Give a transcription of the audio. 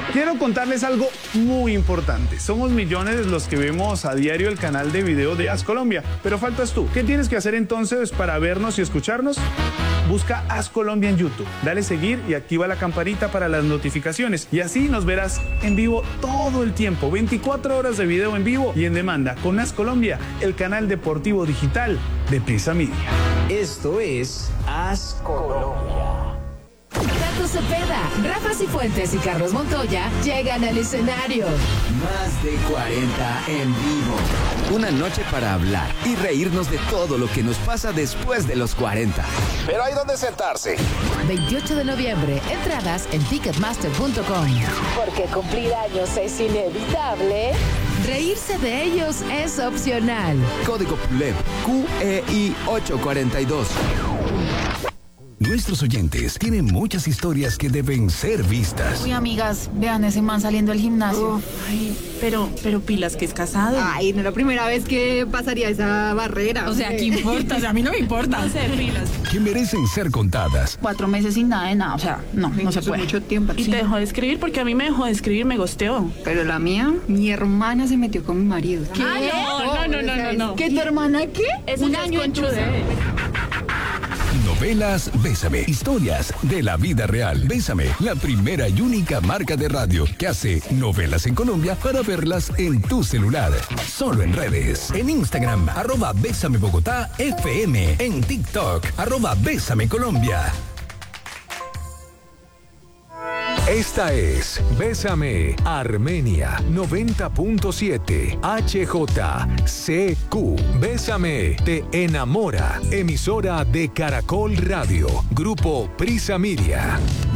Quiero contarles algo muy importante. Somos millones los que vemos a diario el canal de video de As Colombia, pero faltas tú. ¿Qué tienes que hacer entonces para vernos y escucharnos? Busca As Colombia en YouTube, dale seguir y activa la campanita para las notificaciones y así nos verás en vivo todo el tiempo, 24 horas de video en vivo y en demanda con As Colombia, el canal deportivo digital de Prisa Media. Esto es As Colombia. Tato Cepeda, Rafa Cifuentes y Carlos Montoya llegan al escenario. Más de 40 en vivo. Una noche para hablar y reírnos de todo lo que nos pasa después de los 40. Pero hay donde sentarse. 28 de noviembre, entradas en ticketmaster.com. Porque cumplir años es inevitable, reírse de ellos es opcional. Código PULEP QEI 842. Nuestros oyentes tienen muchas historias que deben ser vistas. Uy, amigas, vean ese man saliendo del gimnasio. Ay, pero pilas que es casado. Ay, no es la primera vez que pasaría esa barrera. O sea, ¿qué importa? O sea, a mí no me importa. No sé, pilas. Que merecen ser contadas. 4 meses sin nada de nada, o sea, no se puede. Mucho tiempo. Y te dejó de escribir porque a mí me dejó de escribir, me gosteó. Pero la mía, mi hermana se metió con mi marido. ¿Qué? No. ¿Qué, tu hermana qué? Eso Un ya es año conchude. Novelas Bésame. Historias de la vida real. Bésame, la primera y única marca de radio que hace novelas en Colombia para verlas en tu celular. Solo en redes. En Instagram, @Bésame Bogotá FM. En TikTok, @Bésame Colombia. Esta es Bésame Armenia 90.7 HJCQ. Bésame te enamora. Emisora de Caracol Radio. Grupo Prisa Media.